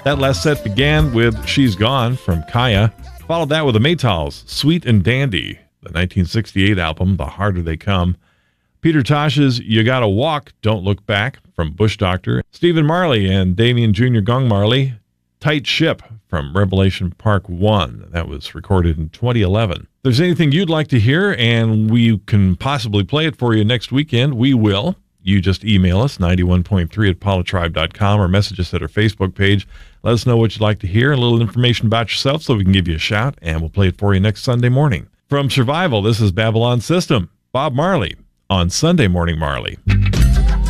That last set began with She's Gone from Kaya. Followed that with the Maytals, Sweet and Dandy, the 1968 album, The Harder They Come. Peter Tosh's You Gotta Walk, Don't Look Back from Bush Doctor. Stephen Marley and Damian Jr. Gong Marley, Tight Ship from Revelation Park 1. That was recorded in 2011. If there's anything you'd like to hear and we can possibly play it for you next weekend, we will. You just email us, 91.3@apollotribe.com, or message us at our Facebook page. Let us know what you'd like to hear, a little information about yourself so we can give you a shout, and we'll play it for you next Sunday morning. From Survival, this is Babylon System, Bob Marley on Sunday Morning Marley.